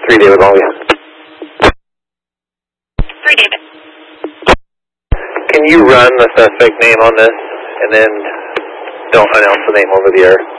3 David Longview. 3 David. Can you run the suspect name on this and then don't announce the name over the air?